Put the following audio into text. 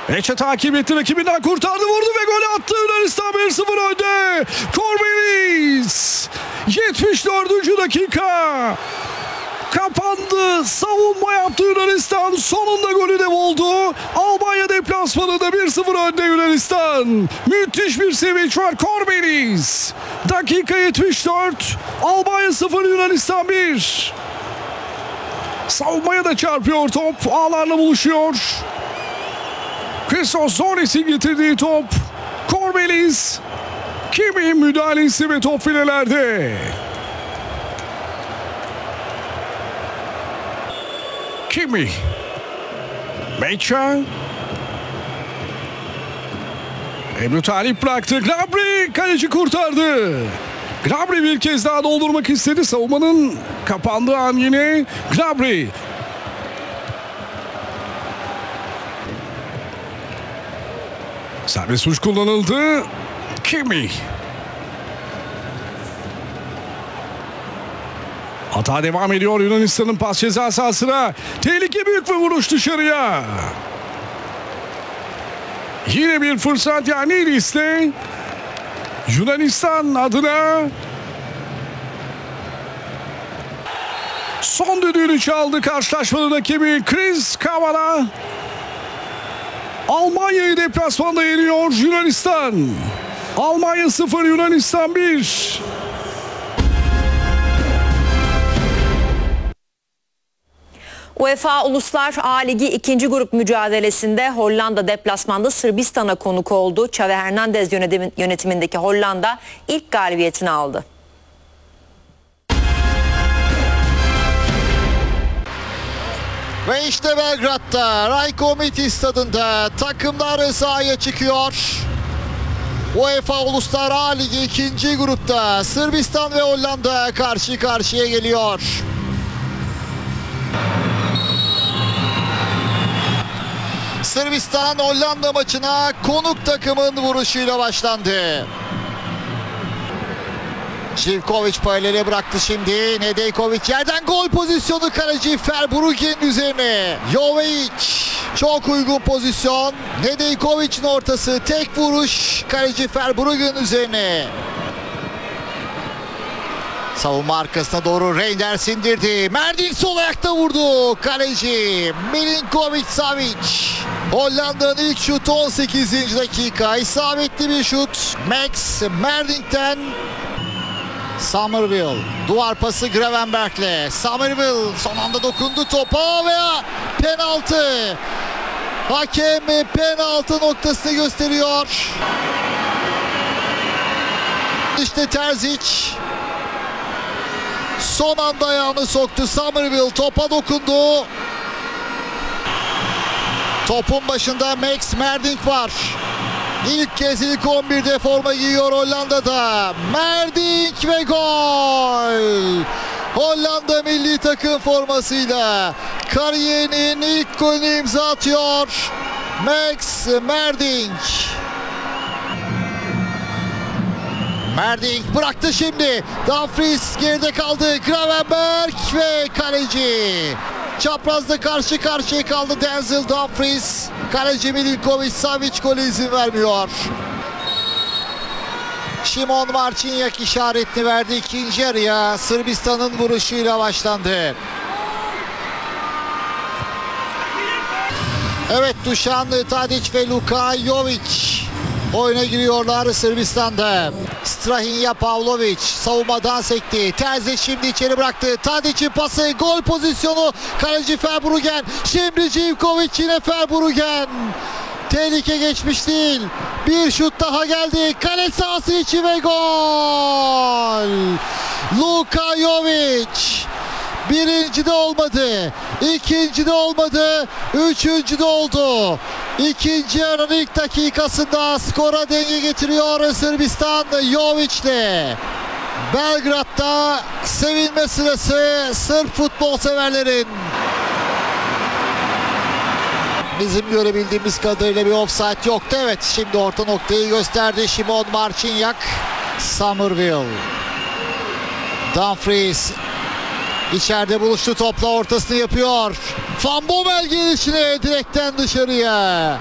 Meçe takip etti, rakibinden kurtardı, vurdu ve gol attı. Yunanistan 1-0 önde. Korbelis 74. dakika. Kapandı. Savunma yaptı Yunanistan. Sonunda golü de buldu. Almanya deplasmanında 1-0 önde Yunanistan. Müthiş bir sevinç var. Korbelis. Dakika 74. Almanya 0, Yunanistan 1. Savunmaya da çarpıyor top. Ağlarla buluşuyor. Christos Zoris'in getirdiği top. Korbelis. Kimi müdahalesi ve top filelerde. Kimi. Meça. Ebru Talip bıraktı. Gnabry kaleci kurtardı. Gnabry bir kez daha doldurmak istedi. Savunmanın kapandığı an yine Gnabry. Serbest vuruş kullanıldı. Kimi. Hata devam ediyor Yunanistan'ın pas ceza sahasına. Tehlike büyük ve vuruş dışarıya. Yine bir fırsat yani liste. Yunanistan adına son düdüğünü çaldı karşılaşmanın rakibi Chris Kavala. Almanya'yı deplasmanda yeniyor Yunanistan. Almanya 0, Yunanistan 1. UEFA Uluslar A Ligi 2. grup mücadelesinde Hollanda deplasmanda Sırbistan'a konuk oldu. Xavi Hernandez yönetimindeki Hollanda ilk galibiyetini aldı. Ve işte Belgrad'da Rajko Mitić stadında takımlar sahaya çıkıyor. UEFA Uluslar A Ligi 2. grupta Sırbistan ve Hollanda karşı karşıya geliyor. Sırbistan Hollanda maçına konuk takımın vuruşuyla başlandı. Živković paralele bıraktı şimdi. Nedeljković yerden gol pozisyonu, kaleci Verbruggen üzerine. Jović çok uygun pozisyon. Nedeljković'in ortası, tek vuruş kaleci Verbruggen üzerine. Savunma arkasına doğru Reinders indirdi. Merdink sol ayakta vurdu. Kaleci Milinković Savić. Hollanda'nın ilk şutu 18. dakika. İsabetli bir şut. Max Merdink'ten. Somerville. Duvar pası Gravenberg'le. Somerville son anda dokundu topa ve penaltı. Hakem penaltı noktasını gösteriyor. İşte Terzic. Son anda ayağını soktu. Somerville topa dokundu. Topun başında Max Merdink var. İlk kez ilk 11'de forma giyiyor Hollanda'da. Merdink ve gol! Hollanda milli takım formasıyla kariyerinin ilk golünü imza atıyor Max Merdink. Merdink bıraktı şimdi. Dumfries geride kaldı. Gravenberg ve kaleci. Çaprazda karşı karşıya kaldı Denzel Dumfries. Kaleci Milinković Savić golü izin vermiyor. Šimon Marcinjak işaretini verdi. İkinci yarıya Sırbistan'ın vuruşuyla başlandı. Evet, Dušan Tadić ve Luka Jović oyuna giriyorlar Sırbistan'da. Strahinja Pavlović savunmadan sekti. Terzic şimdi içeri bıraktı. Tadić'in pası, gol pozisyonu. Kaleci Verbruggen. Şimdi Živković, yine Verbruggen. Tehlike geçmiş değil. Bir şut daha geldi. Kale sahası içi ve gol. Luka Jović. Birinci de olmadı. İkinci de olmadı. Üçüncü de oldu. İkinci yarının ilk dakikasında skora denge getiriyor Sırbistan Jović'le. Belgrad'da sevinme sırası Sırp futbol severlerin. Bizim görebildiğimiz kadarıyla bir offside yoktu. Evet, şimdi orta noktayı gösterdi Šimon Marcinjak. Somerville. Dumfries İçeride buluştu topla, ortasını yapıyor. Van Bommel gelişine direkten dışarıya.